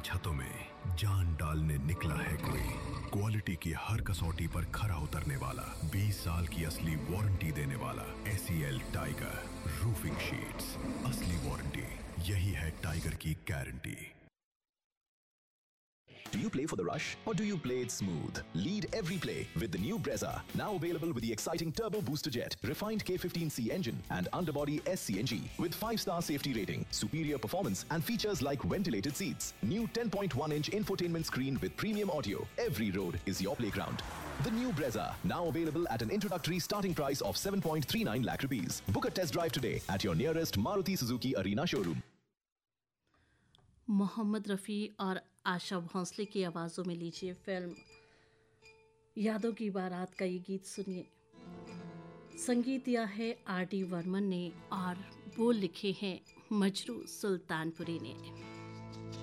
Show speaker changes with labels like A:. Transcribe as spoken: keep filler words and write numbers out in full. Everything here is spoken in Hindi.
A: छतों में जान डालने निकला है कोई। क्वालिटी की हर कसौटी पर खरा उतरने वाला, बीस साल की असली वारंटी देने वाला एसीएल टाइगर रूफिंग शीट्स। असली वारंटी, यही है टाइगर की guarantee.
B: Do you play for the rush or do you play it smooth? Lead every play with the new Brezza, now available with the exciting turbo booster jet, refined K fifteen C engine and underbody S C N G with five star safety rating, superior performance and features like ventilated seats. New ten point one inch infotainment screen with premium audio. Every road is your playground. The new Brezza, now available at an introductory starting price of seven point three nine lakh rupees. Book a test drive today at your nearest Maruti Suzuki Arena showroom.
C: Mohammad Rafi और आशा भोंसले की आवाज़ों में लीजिए फिल्म यादों की बारात का ये गीत सुनिए। संगीत दिया है आर डी वर्मन ने और बोल लिखे हैं मजरू सुल्तानपुरी ने।